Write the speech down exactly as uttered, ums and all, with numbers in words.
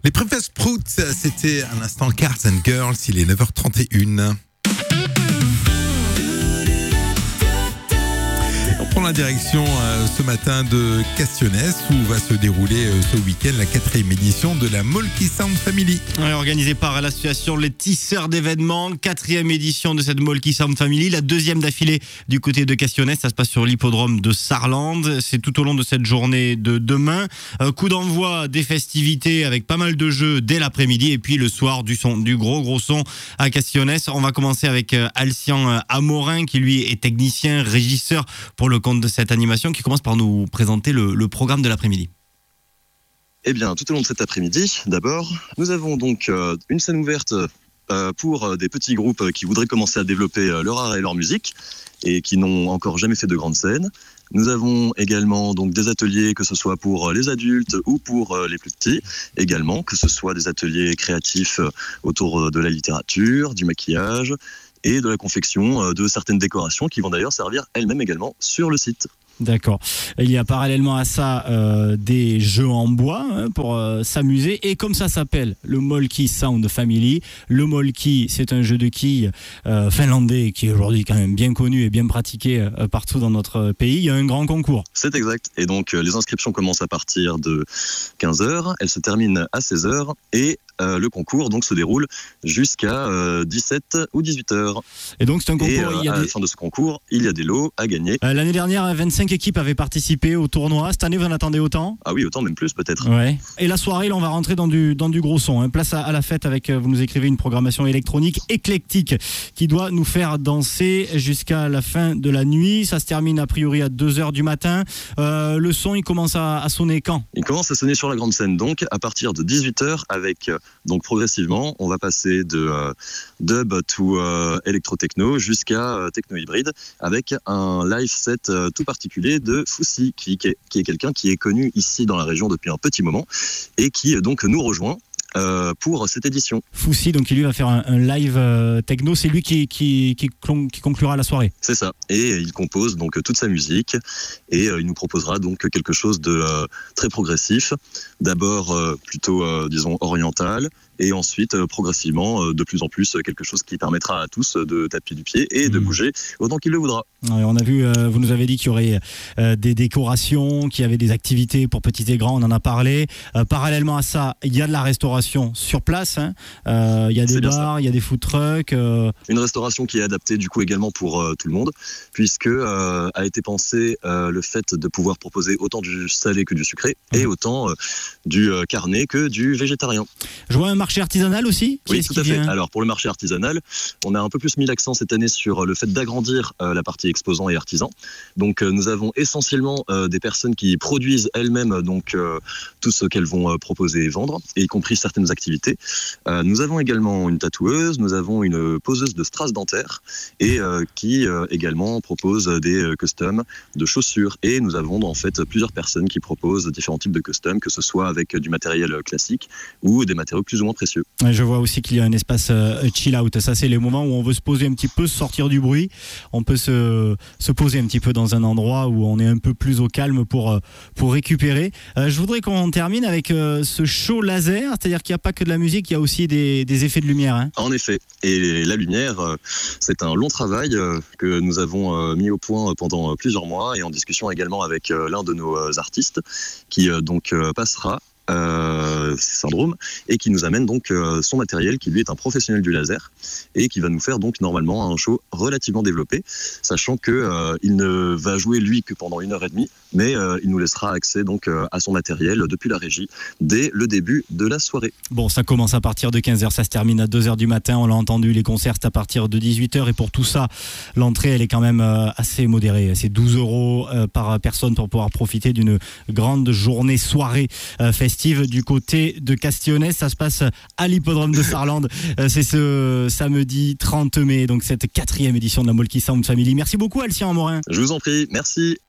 Les Préfets Sprouts, c'était un instant Cars and Girls, il est neuf heures trente et une. On prend la direction euh, ce matin de Castionnès où va se dérouler euh, ce week-end la quatrième édition de la Molky Sound Family. Ouais, organisée par l'association Les Tisseurs d'événements, quatrième édition de cette Molky Sound Family, la deuxième d'affilée du côté de Castionnès. Ça se passe sur l'hippodrome de Sarlande. C'est tout au long de cette journée de demain. Euh, coup d'envoi des festivités avec pas mal de jeux dès l'après-midi et puis le soir du son, du gros gros son à Castionnès. On va commencer avec euh, Alcian euh, Amorin qui lui est technicien, régisseur pour le compte de cette animation, qui commence par nous présenter le, le programme de l'après-midi. Eh bien, tout au long de cet après-midi, d'abord, nous avons donc euh, une scène ouverte euh, pour euh, des petits groupes qui voudraient commencer à développer euh, leur art et leur musique et qui n'ont encore jamais fait de grandes scènes. Nous avons également donc des ateliers, que ce soit pour les adultes ou pour les plus petits, également, que ce soit des ateliers créatifs autour de la littérature, du maquillage et de la confection de certaines décorations qui vont d'ailleurs servir elles-mêmes également sur le site. D'accord. Il y a parallèlement à ça euh, des jeux en bois hein, pour euh, s'amuser. Et comme ça s'appelle le Molky Sound Family, le Molky, c'est un jeu de quilles euh, finlandais qui est aujourd'hui quand même bien connu et bien pratiqué euh, partout dans notre pays. Il y a un grand concours. C'est exact. Et donc euh, les inscriptions commencent à partir de quinze heures. Elles se terminent à seize heures. Et Euh, le concours donc se déroule jusqu'à euh, dix-sept ou dix-huit heures. Et donc c'est un concours. Et euh, il y a à des... la fin de ce concours, il y a des lots à gagner. Euh, l'année dernière, vingt-cinq équipes avaient participé au tournoi. Cette année, vous en attendez autant ? Ah oui, autant même plus peut-être. Ouais. Et la soirée, là, on va rentrer dans du dans du gros son. Hein. Place à, à la fête avec, vous nous écrivez, une programmation électronique éclectique qui doit nous faire danser jusqu'à la fin de la nuit. Ça se termine a priori à deux heures du matin. Euh, le son, il commence à, à sonner quand ? Il commence à sonner sur la grande scène donc à partir de dix-huit heures avec euh, donc progressivement on va passer de euh, dub to euh, électro-techno jusqu'à euh, techno-hybride avec un live set euh, tout particulier de Foussi qui, qui, est, qui est quelqu'un qui est connu ici dans la région depuis un petit moment et qui donc nous rejoint Euh, pour cette édition. Foussi, donc il lui va faire un, un live euh, techno, c'est lui qui, qui, qui, qui conclura la soirée. C'est ça, et il compose donc toute sa musique et euh, il nous proposera donc quelque chose de euh, très progressif, d'abord euh, plutôt euh, disons oriental et ensuite euh, progressivement euh, de plus en plus quelque chose qui permettra à tous de taper du pied et de mmh. bouger autant qu'il le voudra. Ouais, on a vu, euh, vous nous avez dit qu'il y aurait euh, des décorations, qu'il y avait des activités pour petits et grands, on en a parlé. Euh, parallèlement à ça, il y a de la restauration sur place, hein. euh, il y a des bars, il y a des food trucks. Euh... Une restauration qui est adaptée du coup également pour euh, tout le monde, puisque euh, a été pensé euh, le fait de pouvoir proposer autant du salé que du sucré mmh. et autant euh, du euh, carné que du végétarien. Je vois un marché artisanal aussi. Oui, tout à fait. Alors pour le marché artisanal, on a un peu plus mis l'accent cette année sur le fait d'agrandir euh, la partie exposants et artisans. Donc euh, nous avons essentiellement euh, des personnes qui produisent elles-mêmes donc euh, tout ce qu'elles vont euh, proposer et vendre, et y compris certaines activités. Euh, nous avons également une tatoueuse, nous avons une poseuse de strass dentaire et euh, qui euh, également propose des euh, customs de chaussures. Et nous avons en fait plusieurs personnes qui proposent différents types de customs, que ce soit avec du matériel classique ou des matériaux plus ou moins précieux. Je vois aussi qu'il y a un espace euh, chill out. Ça, c'est les moments où on veut se poser un petit peu, sortir du bruit. On peut se, se poser un petit peu dans un endroit où on est un peu plus au calme pour, pour récupérer. Euh, je voudrais qu'on termine avec euh, ce show laser, c'est-à-dire qu'il n'y a pas que de la musique, il y a aussi des, des effets de lumière. Hein. En effet. Et la lumière, euh, c'est un long travail euh, que nous avons euh, mis au point pendant plusieurs mois et en discussion également avec euh, l'un de nos euh, artistes qui euh, donc euh, passera Euh, syndrome et qui nous amène donc euh, son matériel qui lui est un professionnel du laser et qui va nous faire donc normalement un show relativement développé, sachant que euh, il ne va jouer lui que pendant une heure et demie, mais euh, il nous laissera accès donc euh, à son matériel depuis la régie dès le début de la soirée. Bon, ça commence à partir de quinze heures, ça se termine à deux heures du matin, on l'a entendu, les concerts c'est à partir de dix-huit heures et pour tout ça, l'entrée elle est quand même euh, assez modérée, c'est douze euros euh, par personne pour pouvoir profiter d'une grande journée soirée euh, festive du côté de Castionnès. Ça se passe à l'hippodrome de Sarlande. C'est ce samedi trente mai, donc cette quatrième édition de la Molky Sound Family. Merci beaucoup Alcian Amorin. Je vous en prie, merci.